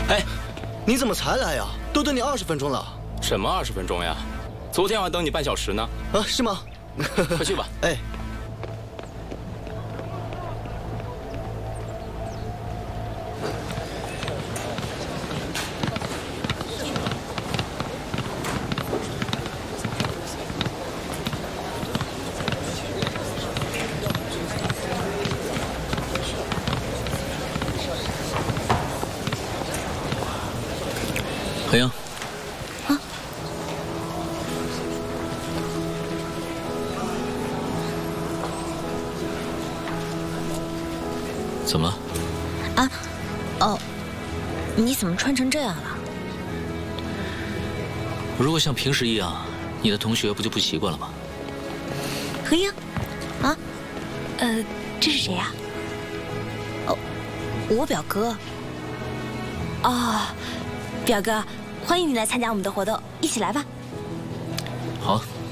哎，你怎么才来呀？都等你20分钟了。 什么20分钟呀？昨天晚上等你半小时呢。 啊，是吗？ 快去吧。 哎。 何英， 啊， 怎么了？ 啊，哦，你怎么穿成这样了？ 如果像平时一样，你的同学不就不习惯了吗？ 何英，啊，这是谁呀？哦，我表哥。哦，表哥，欢迎你来参加我们的活动，一起来吧。 好。